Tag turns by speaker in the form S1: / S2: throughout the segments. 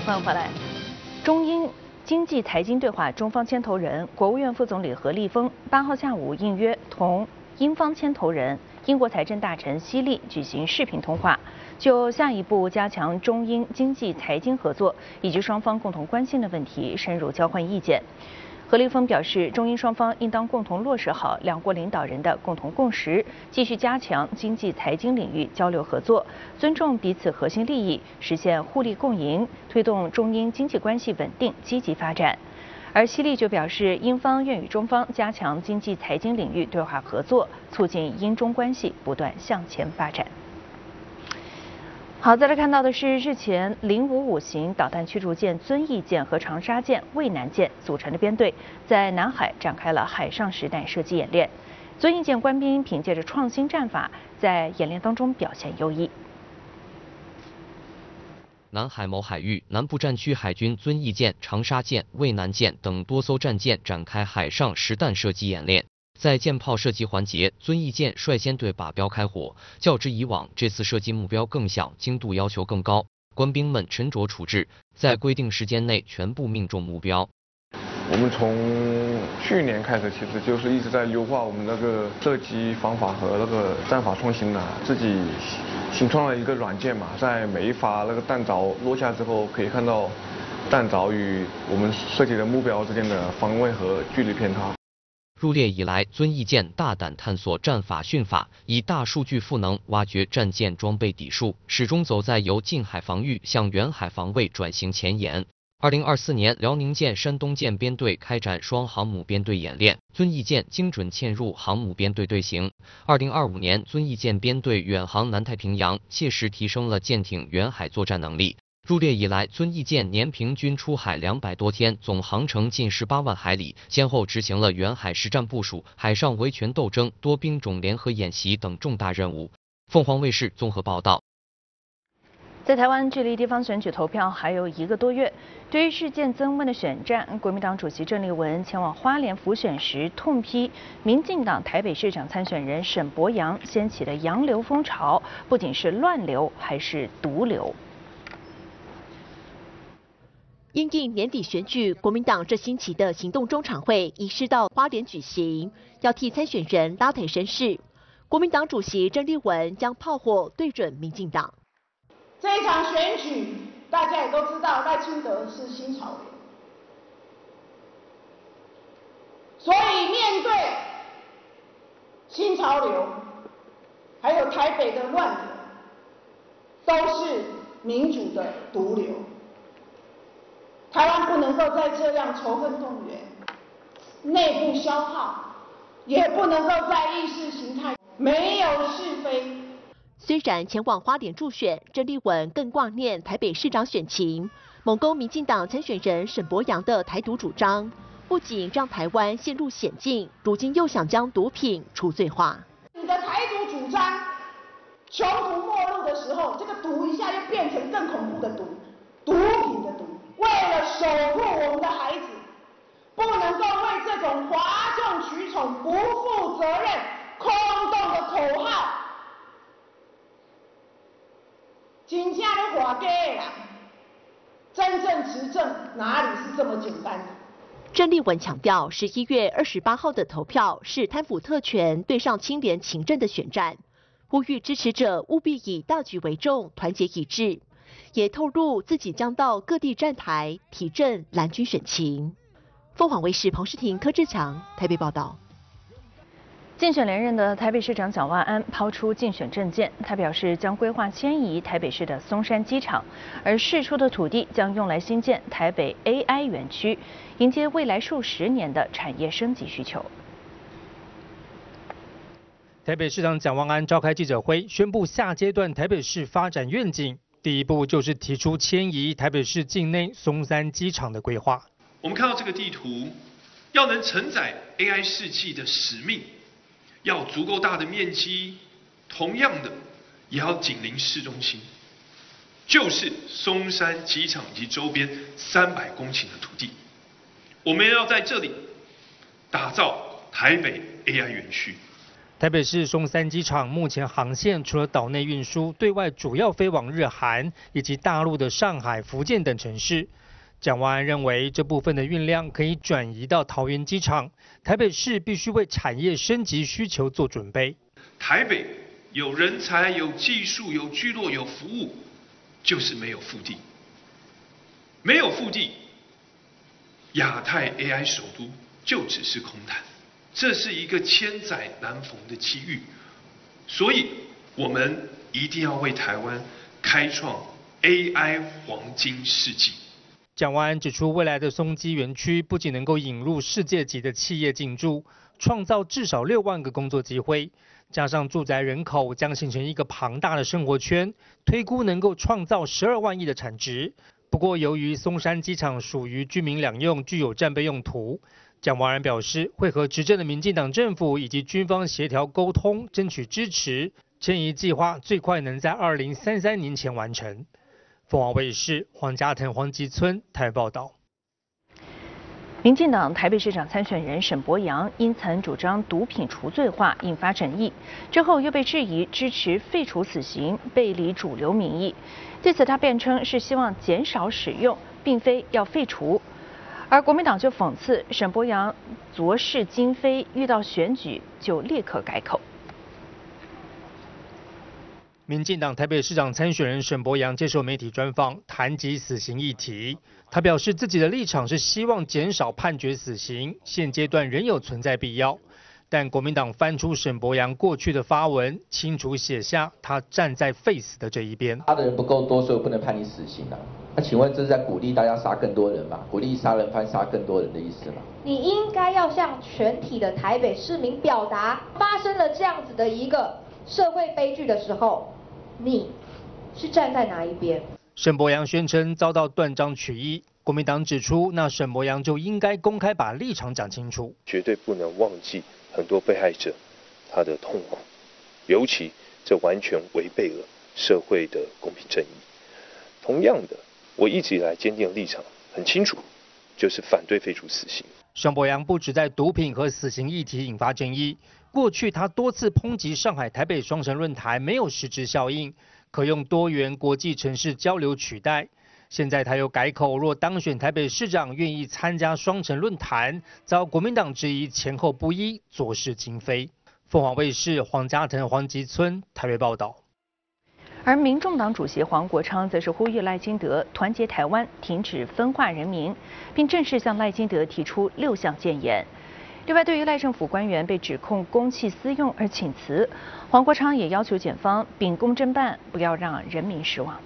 S1: 欢迎回来。中英经济财经对话中方牵头人国务院副总理何立峰8号下午应约同英方牵头人英国财政大臣希利举行视频通话，就下一步加强中英经济财经合作以及双方共同关心的问题深入交换意见。何立峰表示，中英双方应当共同落实好两国领导人的共同共识，继续加强经济财经领域交流合作，尊重彼此核心利益，实现互利共赢，推动中英经济关系稳定积极发展。而希利就表示，英方愿与中方加强经济财经领域对话合作，促进英中关系不断向前发展。好，再来看到的是日前055型导弹驱逐舰遵义舰和长沙舰、渭南舰组成的编队在南海展开了海上实弹射击演练。遵义舰官兵凭借着创新战法，在演练当中表现优异。
S2: 南海某海域南部战区海军遵义舰、长沙舰、渭南舰等多艘战舰展开海上实弹射击演练。在舰炮射击环节，遵义舰率先对靶标开火，较之以往，这次射击目标更小，精度要求更高，官兵们沉着处置，在规定时间内全部命中目标。
S3: 我们从去年开始，其实就是一直在优化我们那个射击方法和那个战法创新自己新创了一个软件嘛，在每一发那个弹着落下之后，可以看到弹着与我们射击的目标之间的方位和距离偏差。
S2: 入列以来，遵义舰大胆探索战法训法，以大数据赋能挖掘战舰装备底数，始终走在由近海防御向远海防卫转型前沿。2024年，辽宁舰、山东舰编队开展双航母编队演练，遵义舰精准嵌入航母编队队形。2025年，遵义舰编队远航南太平洋，切实提升了舰艇远海作战能力。入列以来，遵义舰年平均出海200多天，总航程近18万海里，先后执行了远海实战部署、海上维权斗争、多兵种联合演习等重大任务。凤凰卫视综合报道。
S1: 在台湾，距离地方选举投票还有1个多月，对于事件增温的选战，国民党主席郑丽文前往花莲辅选时，痛批民进党台北市长参选人沈伯洋掀起的洋流风潮，不仅是乱流，还是毒瘤。
S4: 因应年底选举，国民党这星期的行动中常会移师到花莲举行，要替参选人拉抬声势。国民党主席郑丽文将炮火对准民进党。
S5: 这一场选举，大家也都知道，赖清德是新潮流，所以面对新潮流，还有台北的乱流，都是民主的毒瘤。台湾不能够再这样仇恨动员，内部消耗，也不能够在意识形态没有是非。
S4: 虽然前往花莲助选，郑丽文更挂念台北市长选情，猛攻民进党参选人沈伯洋的台独主张，不仅让台湾陷入险境，如今又想将毒品除罪化。
S5: 你的台独主张穷途末路的时候，这个毒一下又变成更恐怖的毒，毒品的毒。为了守护我们的孩子，不能够为这种哗众取宠、不负责任、空洞的口号，真正的活假的啦！真正执政哪里是这么简单的？
S4: 郑丽文强调，11月28号的投票是贪腐特权对上清廉勤政的选战，呼吁支持者务必以大局为重，团结一致。也透露自己将到各地站台提振蓝军选情。凤凰卫视彭诗婷、柯志强台北报道。
S1: 竞选连任的台北市长蒋万安抛出竞选政见，他表示将规划迁移台北市的松山机场，而释出的土地将用来兴建台北 AI 园区，迎接未来数10年的产业升级需求。
S6: 台北市长蒋万安召开记者会，宣布下阶段台北市发展愿景。第一步就是提出迁移台北市境内松山机场的规划。
S7: 我们看到这个地图，要能承载 AI 世纪的使命，要足够大的面积，同样的也要紧邻市中心，就是松山机场以及周边300公顷的土地。我们要在这里打造台北 AI 园区。
S6: 台北市松山机场目前航线除了岛内运输，对外主要飞往日韩以及大陆的上海、福建等城市。蒋万安认为，这部分的运量可以转移到桃园机场，台北市必须为产业升级需求做准备。
S7: 台北有人才、有技术、有聚落、有服务，就是没有腹地。没有腹地，亚太 AI 首都就只是空谈。这是一个千载难逢的机遇，所以我们一定要为台湾开创 AI 黄金世纪。
S6: 蒋万安指出，未来的松基园区不仅能够引入世界级的企业进驻，创造至少6万个工作机会，加上住宅人口将形成一个庞大的生活圈，推估能够创造12万亿的产值。不过，由于松山机场属于居民两用，具有战备用途，蒋万安表示会和执政的民进党政府以及军方协调沟通，争取支持。迁移计划最快能在2033年前完成。凤凰卫视黄家腾、黄吉村台报道。
S1: 民进党台北市长参选人沈伯洋因曾主张毒品除罪化，引发争议，之后又被质疑支持废除死刑，背离主流民意。对此，他辩称是希望减少使用，并非要废除。而国民党就讽刺沈伯洋昨是今非，遇到选举就立刻改口。
S6: 民进党台北市长参选人沈伯洋接受媒体专访，谈及死刑议题。他表示自己的立场是希望减少判决死刑，现阶段仍有存在必要。但国民党翻出沈伯洋过去的发文，清楚写下他站在废死的这一边。
S8: 杀的人不够多，所以不能判你死刑啊。那请问这是在鼓励大家杀更多人吗？鼓励杀人犯杀更多人的意思吗？
S9: 你应该要向全体的台北市民表达，发生了这样子的一个社会悲剧的时候，你是站在哪一边？
S6: 沈伯洋宣称遭到断章取义，国民党指出，那沈伯洋就应该公开把立场讲清楚，
S10: 绝对不能忘记很多被害者他的痛苦，尤其这完全违背了社会的公平正义。同样的，我一直以来坚定的立场很清楚，就是反对废除死刑。
S6: 沈伯洋不只在毒品和死刑议题引发争议，过去他多次抨击上海台北双城论坛没有实质效应，可用多元国际城市交流取代。现在他又改口，若当选台北市长，愿意参加双城论坛，遭国民党质疑前后不一，昨是今非。凤凰卫视黄家腾、黄吉村台北报道。
S1: 而民众党主席黄国昌则是呼吁赖清德团结台湾，停止分化人民，并正式向赖清德提出6项建言。另外，对于赖政府官员被指控公器私用而请辞，黄国昌也要求检方秉公侦办，不要让人民失望。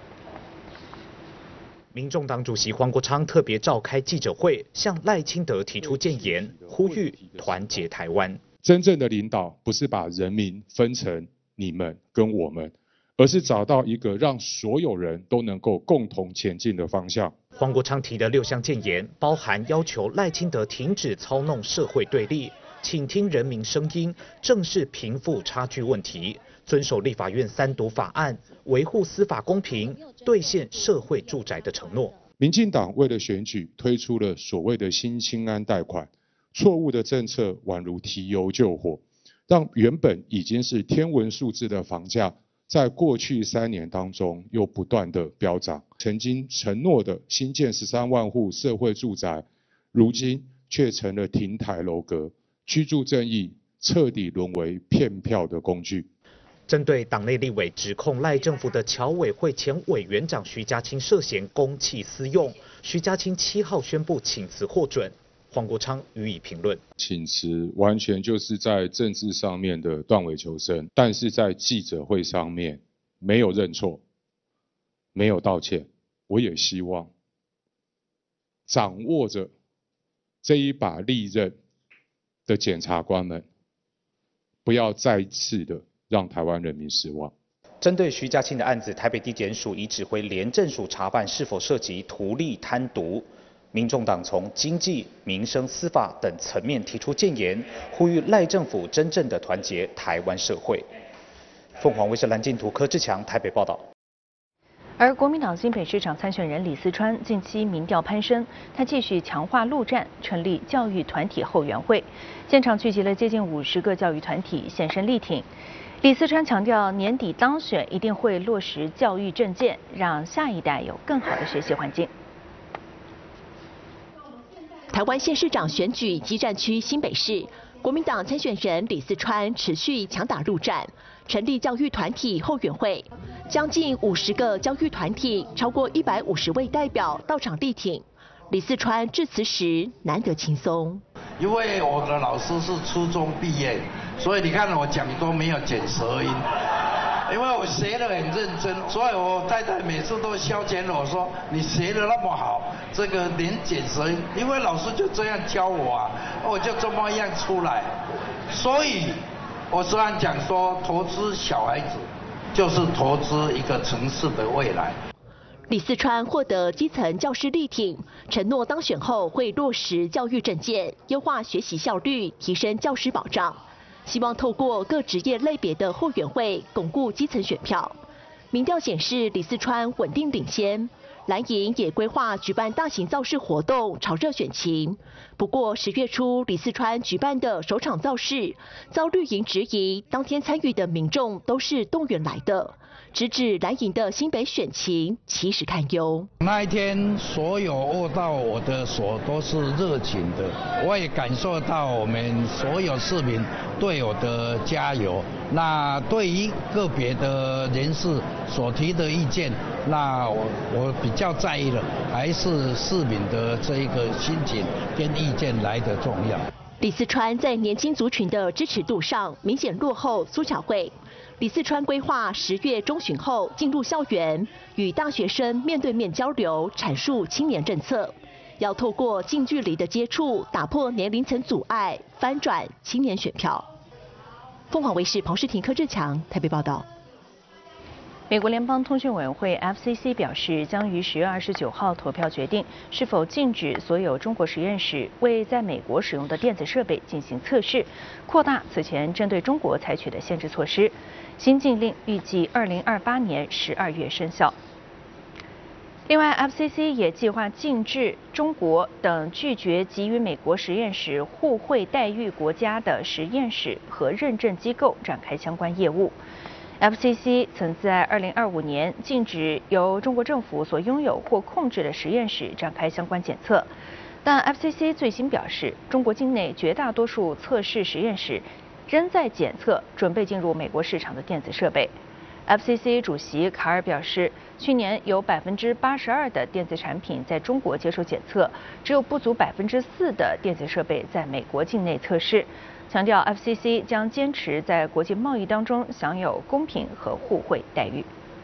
S11: 民众党主席黄国昌特别召开记者会，向赖清德提出建言，呼吁团结台湾。
S12: 真正的领导不是把人民分成你们跟我们，而是找到一个让所有人都能够共同前进的方向。
S11: 黄国昌提的6项建言，包含要求赖清德停止操弄社会对立，倾听人民声音，正视贫富差距问题，遵守立法院3读法案，维护司法公平，兑现社会住宅的承诺。
S12: 民进党为了选举推出了所谓的新青安贷款，错误的政策宛如提油救火，让原本已经是天文数字的房价，在过去3年当中又不断的飙涨。曾经承诺的新建13万户社会住宅，如今却成了亭台楼阁，居住正义彻底沦为骗票的工具。
S11: 针对党内立委指控赖政府的侨委会前委员长徐家清涉嫌公器私用，徐家清7号宣布请辞获准，黄国昌予以评论。
S12: 请辞完全就是在政治上面的断尾求生，但是在记者会上面没有认错，没有道歉。我也希望掌握着这一把利刃的检察官们，不要再次的让台湾人民失望。
S11: 针对徐家清的案子，台北地检署已指挥廉政署查办是否涉及图利贪渎。民众党从经济、民生、司法等层面提出建言，呼吁赖政府真正的团结台湾社会。凤凰卫视蓝镜图柯志强台北报道。
S1: 而国民党新北市长参选人李四川近期民调攀升，他继续强化陆战，成立教育团体后援会，现场聚集了接近50个教育团体现身力挺。李四川强调，年底当选一定会落实教育政见，让下一代有更好的学习环境。
S4: 台湾县市长选举激战区新北市，国民党参选人李四川持续强打陆战，成立教育团体后援会，将近50个教育团体，超过150位代表到场力挺。李四川致辞时难得轻松，
S13: 因为我的老师是初中毕业，所以你看我讲都没有卷舌音。因为我学得很认真，所以我太太每次都消遣我说：“你学得那么好，这个连卷舌音。”因为老师就这样教我啊，我就这么样出来。所以，我虽然讲说投资小孩子，就是投资一个城市的未来。
S4: 李四川获得基层教师力挺，承诺当选后会落实教育政见，优化学习效率，提升教师保障。希望透过各职业类别的后援会巩固基层选票。民调显示李四川稳定领先，蓝营也规划举办大型造势活动，炒热选情。不过10月初李四川举办的首场造势遭绿营质疑，当天参与的民众都是动员来的，直指蓝营的新北选情其实堪忧。
S13: 那一天，所有握到我的手都是热情的，我也感受到我们所有市民对我的加油。那对于个别的人士所提的意见，那我比较在意的还是市民的这一个心情跟意见来得重要。
S4: 李四川在年轻族群的支持度上明显落后苏巧慧。李四川规划10月中旬后进入校园，与大学生面对面交流，阐述青年政策，要透过近距离的接触，打破年龄层阻碍，翻转青年选票。凤凰卫视彭世廷、柯志强台北报道。
S1: 美国联邦通讯委员会 FCC 表示，将于10月29号投票决定是否禁止所有中国实验室为在美国使用的电子设备进行测试，扩大此前针对中国采取的限制措施。新禁令预计2028年12月生效。另外 ，FCC 也计划禁止中国等拒绝给予美国实验室互惠待遇国家的实验室和认证机构展开相关业务。FCC 曾在2025年禁止由中国政府所拥有或控制的实验室展开相关检测，但 FCC 最新表示，中国境内绝大多数测试实验室仍在检测准备进入美国市场的电子设备。FCC 主席卡尔表示，去年有82%的电子产品在中国接受检测，只有不足4%的电子设备在美国境内测试。强调 FCC 将坚持在国际贸易当中享有公平和互惠待遇。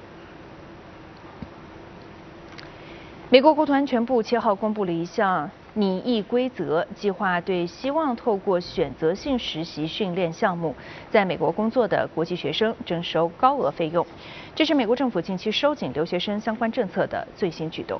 S1: 美国国土安全部7号公布了一项拟议规则，计划对希望透过选择性实习训练项目在美国工作的国际学生征收高额费用。这是美国政府近期收紧留学生相关政策的最新举动。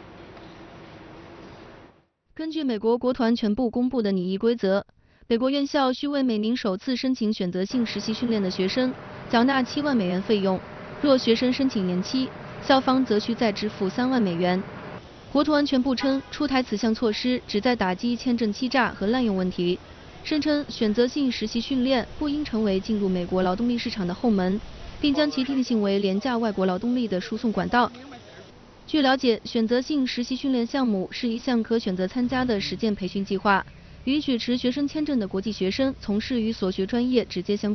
S14: 根据美国国土安全部公布的拟议规则，美国院校需为每名首次申请选择性实习训练的学生缴纳7万美元费用，若学生申请延期，校方则需再支付3万美元。国土安全部称，出台此项措施旨在打击签证欺诈和滥用问题，声称选择性实习训练不应成为进入美国劳动力市场的后门，并将其定性为廉价外国劳动力的输送管道。据了解，选择性实习训练项目是一项可选择参加的实践培训计划，允许持学生签证的国际学生从事与所学专业直接相关。